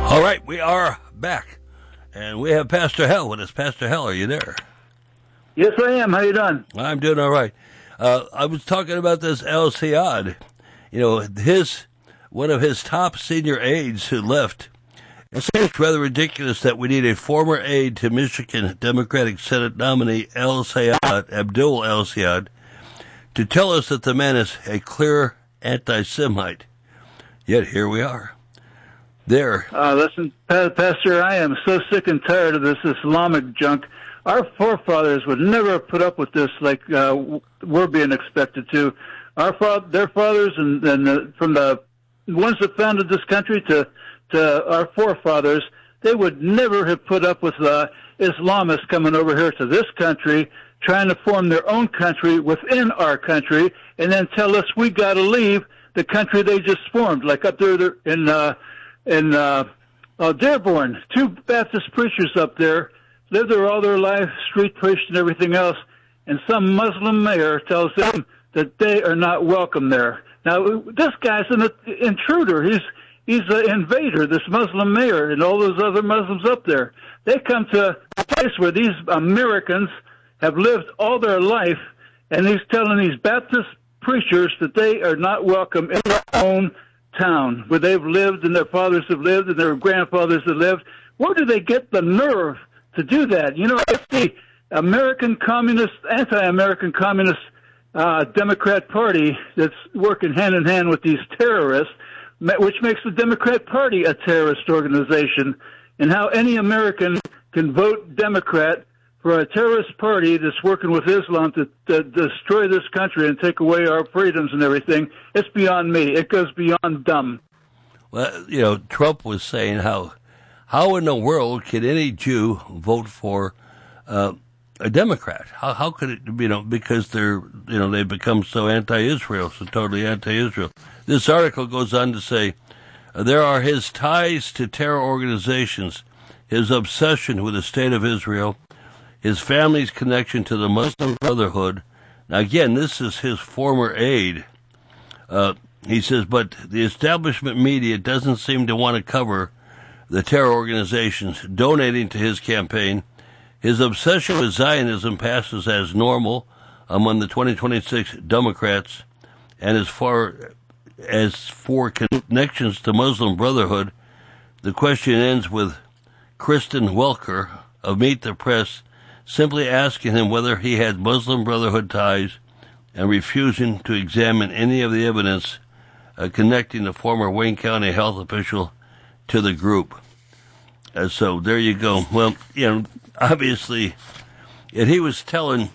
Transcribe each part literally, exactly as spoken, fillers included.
All right, we are back, and we have Pastor Hell with us. Pastor Hell, are you there? Yes, I am. How you doing? I'm doing all right. Uh, I was talking about this El Sayad. You know, his one of his top senior aides who left. It seems rather ridiculous that we need a former aide to Michigan Democratic Senate nominee El Sayad, Abdul El Sayad, to tell us that the man is a clear anti-Semite. Yet here we are. There. Uh, listen, Pastor, I am so sick and tired of this Islamic junk. Our forefathers would never have put up with this like uh, we're being expected to. Our fa- their fathers and, and uh, from the ones that founded this country to to our forefathers, they would never have put up with uh, Islamists coming over here to this country, trying to form their own country within our country, and then tell us we got to leave the country they just formed, like up there in uh, in uh, uh, Dearborn. Two Baptist preachers up there lived there all their life, street preached and everything else, and some Muslim mayor tells them that they are not welcome there. Now, this guy's an intruder. He's he's an invader, this Muslim mayor, and all those other Muslims up there. They come to a place where these Americans have lived all their life, and he's telling these Baptist preachers that they are not welcome in their own town, where they've lived and their fathers have lived and their grandfathers have lived. Where do they get the nerve to do that? You know, if the American Communist, anti-American Communist uh, Democrat Party that's working hand in hand with these terrorists, which makes the Democrat Party a terrorist organization, and how any American can vote Democrat for a terrorist party that's working with Islam to, to destroy this country and take away our freedoms and everything, it's beyond me. It goes beyond dumb. Well, you know, Trump was saying how how in the world can any Jew vote for uh, a Democrat? How how could it, you know, because they're, you know, they've become so anti-Israel, so totally anti-Israel. This article goes on to say, there are his ties to terror organizations, his obsession with the state of Israel, his family's connection to the Muslim Brotherhood. Now, again, this is his former aide. Uh, he says, but the establishment media doesn't seem to want to cover the terror organizations donating to his campaign. His obsession with Zionism passes as normal among the twenty twenty-six Democrats, and as far as for connections to Muslim Brotherhood, the question ends with Kristen Welker of Meet the Press simply asking him whether he had Muslim Brotherhood ties and refusing to examine any of the evidence uh, connecting the former Wayne County health official to the group. Uh, so there you go. Well, you know, obviously, and he was telling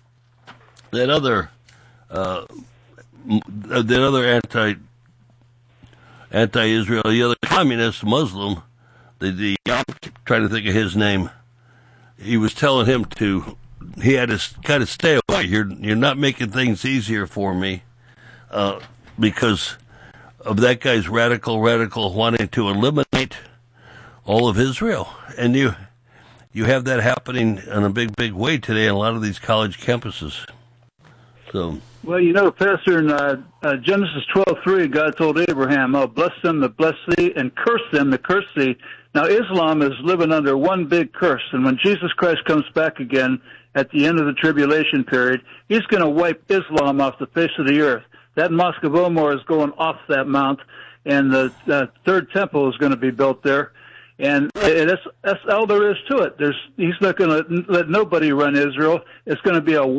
that other uh, that other anti anti-Israel, the other communist Muslim, the, the I'm trying to think of his name. He was telling him to, he had to kind of stay away. You're you're not making things easier for me, uh, because of that guy's radical, radical wanting to eliminate all of Israel. And you you have that happening in a big, big way today in a lot of these college campuses. So. Well, you know, Pastor, in uh, uh, Genesis twelve three, God told Abraham, I'll bless them that bless thee, and curse them that curse thee. Now, Islam is living under one big curse, and when Jesus Christ comes back again at the end of the tribulation period, he's going to wipe Islam off the face of the earth. That Mosque of Omar is going off that mount, and the uh, third temple is going to be built there. And that's, that's all there is to it. There's, he's not going to let nobody run Israel. It's going to be a